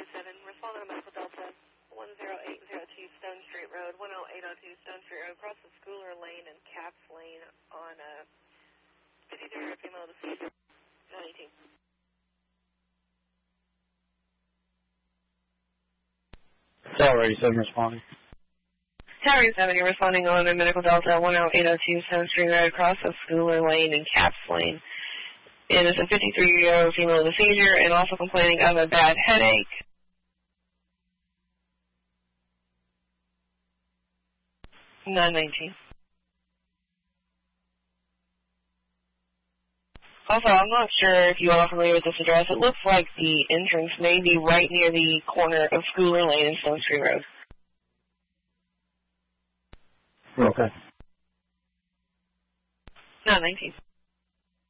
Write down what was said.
responding to Medical Delta 10802 Stone Street Road, 10802 Stone Street Road, across the Schooler Lane and Caps Lane on 53-year-old female deceased, 918. Tower 87 responding. Tower 87, you're responding on a Medical Delta 10802 Stone Street Road, across the Schooler Lane and Caps Lane. It is a 53-year-old female with a seizure and also complaining of a bad headache. $919. Also, I'm not sure if you all are familiar with this address. It looks like the entrance may be right near the corner of Schooler Lane and Stone Street Road. Okay. $919.